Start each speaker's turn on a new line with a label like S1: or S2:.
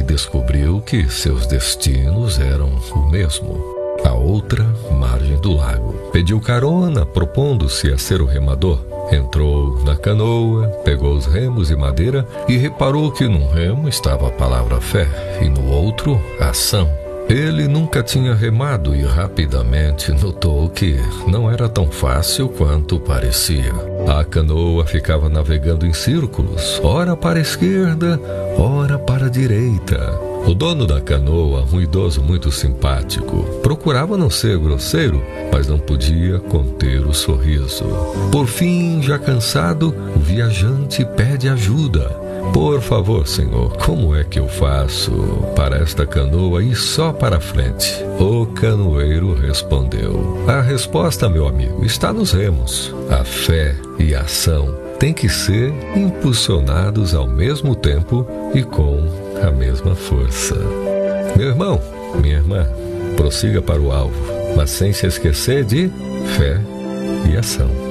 S1: descobriu que seus destinos eram o mesmo, a outra margem do lago. Pediu carona, propondo-se a ser o remador. Entrou na canoa, pegou os remos e madeira e reparou que num remo estava a palavra fé e no outro, ação. Ele nunca tinha remado e rapidamente notou que não era tão fácil quanto parecia. A canoa ficava navegando em círculos, ora para a esquerda, ora para a direita. O dono da canoa, um idoso muito simpático, procurava não ser grosseiro, mas não podia conter o sorriso. Por fim, já cansado, o viajante pede ajuda. Por favor, senhor, como é que eu faço para esta canoa ir só para frente? O canoeiro respondeu: a resposta, meu amigo, está nos remos. A fé e a ação têm que ser impulsionados ao mesmo tempo e com a mesma força. Meu irmão, minha irmã, prossiga para o alvo, mas sem se esquecer de fé e ação.